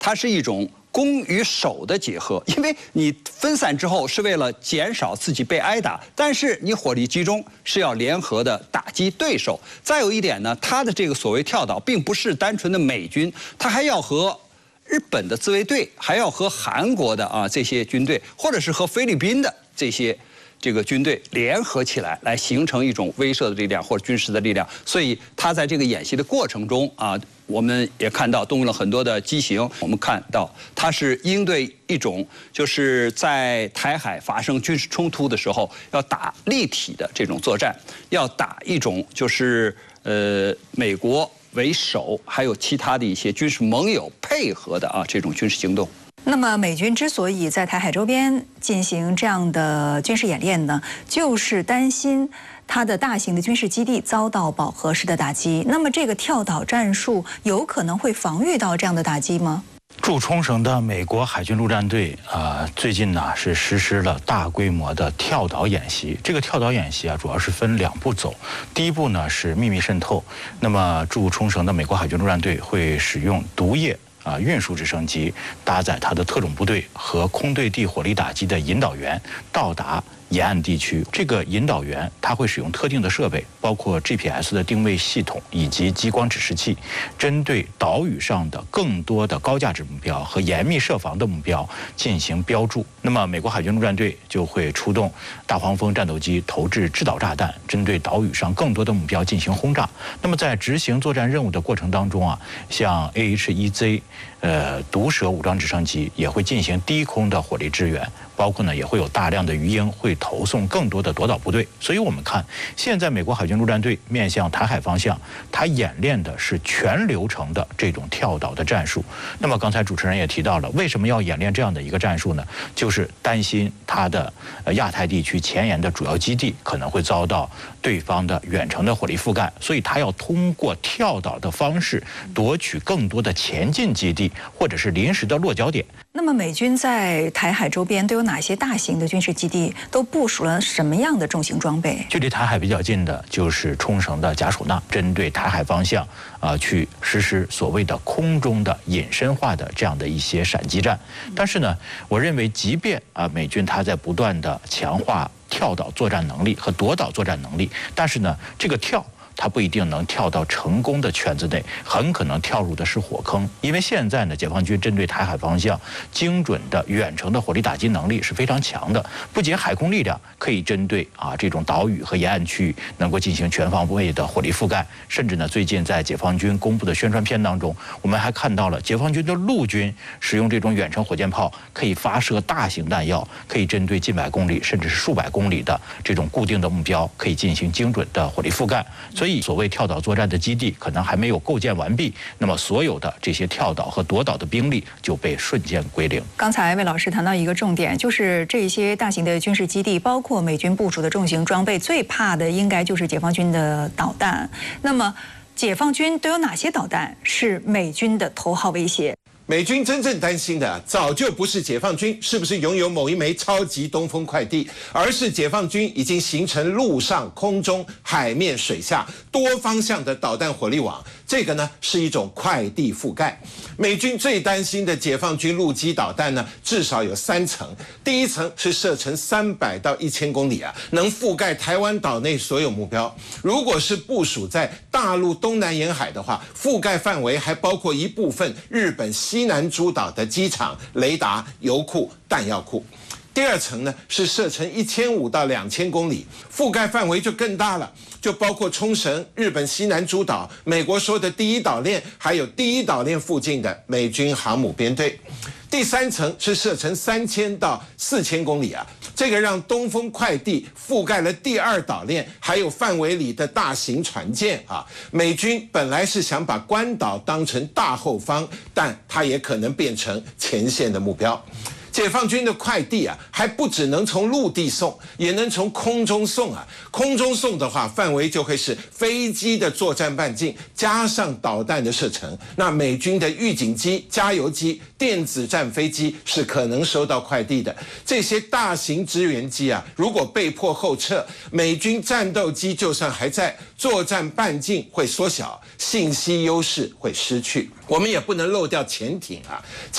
它是一种攻与守的结合，因为你分散之后是为了减少自己被挨打，但是你火力集中是要联合的打击对手。再有一点呢，它的这个所谓跳岛，并不是单纯的美军，它还要和日本的自卫队，还要和韩国的这些军队，或者是和菲律宾的这个军队联合起来，来形成一种威慑的力量或者军事的力量。所以他在这个演习的过程中我们也看到动用了很多的机型。我们看到它是应对一种就是在台海发生军事冲突的时候要打立体的这种作战，要打一种就是美国为首，还有其他的一些军事盟友配合的这种军事行动。 那么美军之所以在台海周边进行这样的军事演练呢，就是担心它的大型的军事基地遭到饱和式的打击。那么这个跳岛战术有可能会防御到这样的打击吗？ 驻冲绳的美国海军陆战队最近呢是实施了大规模的跳岛演习。这个跳岛演习主要是分2步走。第一步呢是秘密渗透。那么驻冲绳的美国海军陆战队会使用毒液运输直升机搭载它的特种部队和空对地火力打击的引导员到达沿岸地区。这个引导员他会使用特定的设备，包括 GPS 的定位系统以及激光指示器，针对岛屿上的更多的高价值目标和严密设防的目标进行标注。那么美国海军陆战队就会出动大黄蜂战斗机投掷制导炸弹，针对岛屿上更多的目标进行轰炸。那么在执行作战任务的过程当中像 AH-1Z毒蛇武装直升机也会进行低空的火力支援，包括呢也会有大量的鱼鹰会投送更多的夺岛部队。所以我们看现在美国海军陆战队面向台海方向，它演练的是全流程的这种跳岛的战术。那么刚才主持人也提到了，为什么要演练这样的一个战术呢？就是担心它的亚太地区前沿的主要基地可能会遭到对方的远程的火力覆盖，所以它要通过跳岛的方式夺取更多的前进基地或者是临时的落脚点。 那么美军在台海周边都有哪些大型的军事基地？都部署了什么样的重型装备？ 距离台海比较近的就是冲绳的甲属纳，针对台海方向去实施所谓的空中的隐身化的这样的一些闪击战。但是呢，我认为即便美军它在不断的强化跳岛作战能力和夺岛作战能力，但是呢，这个它不一定能跳到成功的圈子内，很可能跳入的是火坑。因为现在呢，解放军针对台海方向精准的远程的火力打击能力是非常强的，不仅海空力量可以针对这种岛屿和沿岸区域能够进行全方位的火力覆盖，甚至呢，最近在解放军公布的宣传片当中，我们还看到了解放军的陆军使用这种远程火箭炮，可以发射大型弹药，可以针对近百公里甚至是数百公里的这种固定的目标，可以进行精准的火力覆盖。所以所谓跳岛作战的基地可能还没有构建完毕，那么所有的这些跳岛和夺岛的兵力就被瞬间归零。 刚才魏老师谈到一个重点，就是这些大型的军事基地，包括美军部署的重型装备，最怕的应该就是解放军的导弹。那么解放军都有哪些导弹是美军的头号威胁？ 美军真正担心的早就不是解放军是不是拥有某一枚超级东风快递，而是解放军已经形成陆上、空中、海面、水下多方向的导弹火力网。这个呢是一种快递覆盖。美军最担心的解放军陆基导弹呢，至少有3层。第一层是射程300到1000公里能覆盖台湾岛内所有目标。如果是部署在大陆东南沿海的话，覆盖范围还包括一部分日本西南诸岛的机场、雷达、油库、弹药库。第二层呢是射程1500到2000公里，覆盖范围就更大了，就包括冲绳、日本西南诸岛、美国说的第一岛链，还有第一岛链附近的美军航母编队。第3层是射程3000到4000公里这个让东风快递覆盖了第2岛链，还有范围里的大型船舰美军本来是想把关岛当成大后方，但它也可能变成前线的目标。解放军的快递还不只能从陆地送，也能从空中送空中送的话，范围就会是飞机的作战半径加上导弹的射程。那美军的预警机、加油机、电子战飞机是可能收到快递的。这些大型支援机如果被迫后撤，美军战斗机就算还在，作战半径会缩小，信息优势会失去。我们也不能漏掉潜艇